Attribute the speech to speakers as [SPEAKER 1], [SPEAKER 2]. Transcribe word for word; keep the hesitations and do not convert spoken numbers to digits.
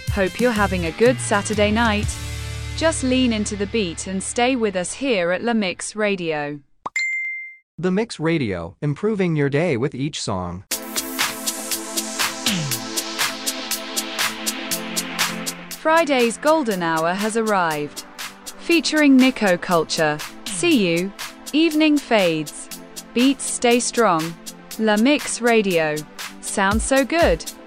[SPEAKER 1] Hope you're having a good Saturday night. Just lean into the beat and stay with us here at La Mix Radio.
[SPEAKER 2] The Mix Radio, improving your day with each song.
[SPEAKER 1] Friday's golden hour has arrived. Featuring Nico Culture, See You, Evening Fades, Beats Stay Strong, La Mix Radio. Sounds so good.